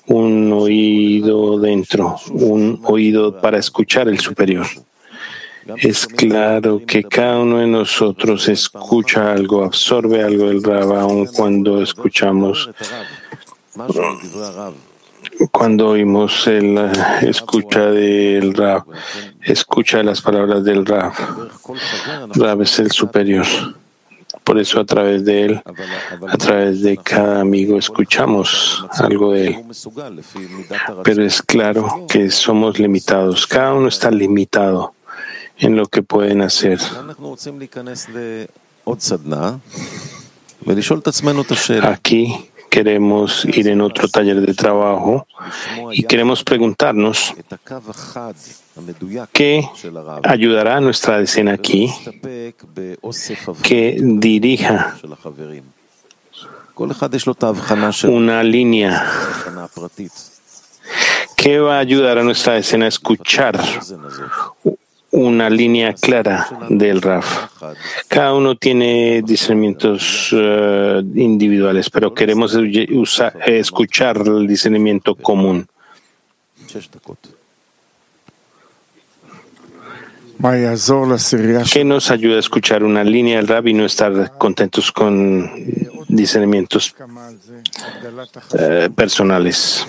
un oído dentro, un oído para escuchar el superior. Es claro que cada uno de nosotros escucha algo, absorbe algo del Rab, aun cuando escuchamos, cuando oímos la escucha del Rab, escucha las palabras del Rab. Rab es el superior. Por eso a través de él, a través de cada amigo, escuchamos algo de él. Pero es claro que somos limitados. Cada uno está limitado en lo que pueden hacer. Aquí queremos ir en otro taller de trabajo y queremos preguntarnos qué ayudará a nuestra decena aquí, que dirija una línea. ¿Qué va a ayudar a nuestra decena a escuchar una línea clara del Raf? Cada uno tiene discernimientos individuales, pero queremos escuchar el discernimiento común. ¿Qué nos ayuda a escuchar una línea del Rab y no estar contentos con discernimientos personales?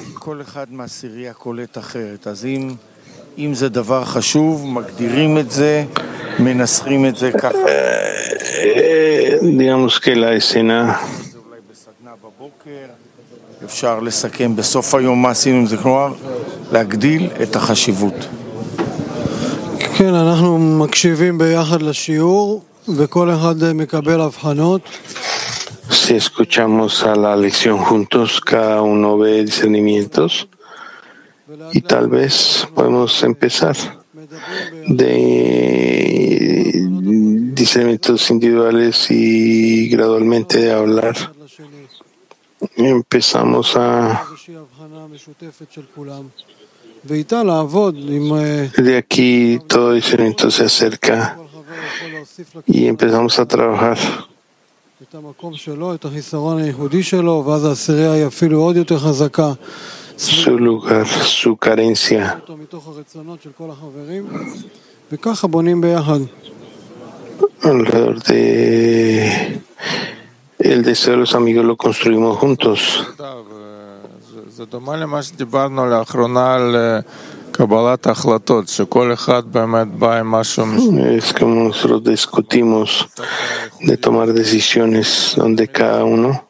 Digamos que la escena כן, אנחנו מקשיבים ביחד לשיעור וכל אחד מקבל הבחנות. Si escuchamos a la lección juntos, cada uno ve discernimientos y tal vez podemos empezar de discernimientos individuales y gradualmente hablar. Empezamos a de aquí todo discernimiento se acerca y empezamos a trabajar su lugar, su carencia. Alrededor de el deseo de los amigos lo construimos juntos. Es como nosotros discutimos de tomar decisiones donde cada uno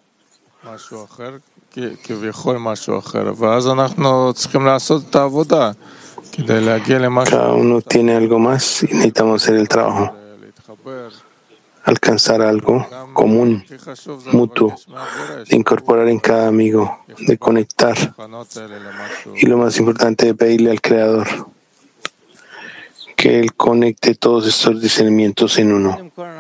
tiene algo más y necesitamos hacer el trabajo, alcanzar algo común, mutuo, de incorporar en cada amigo, de conectar. Y lo más importante, de pedirle al Creador que Él conecte todos estos discernimientos en uno.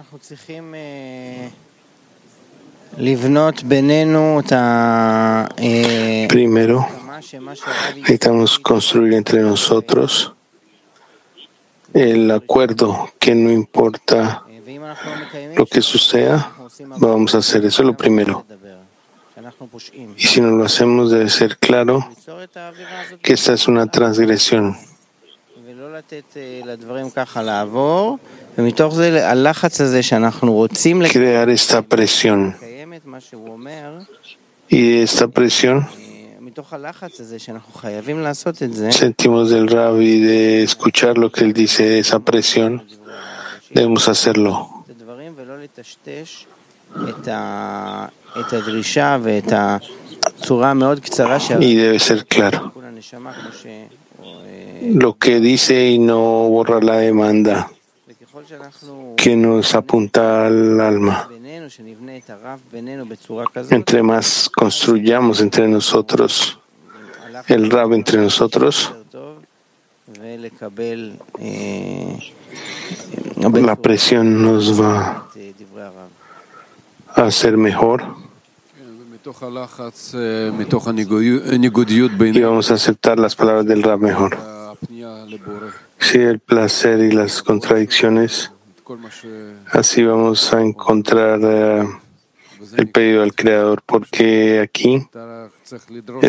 Primero, necesitamos construir entre nosotros el acuerdo que no importa lo que suceda, vamos a hacer eso lo primero. Y si no lo hacemos, debe ser claro que esta es una transgresión. Crear esta presión. Y de esta presión sentimos del Rabbi de escuchar lo que él dice, esa presión, debemos hacerlo. Y debe ser claro lo que dice y no borrar la demanda que nos apunta al alma. Entre más construyamos entre nosotros el Rab entre nosotros, la presión nos va a hacer mejor y vamos a aceptar las palabras del Rab mejor. Sí, el placer y las contradicciones, así vamos a encontrar el pedido al Creador, porque aquí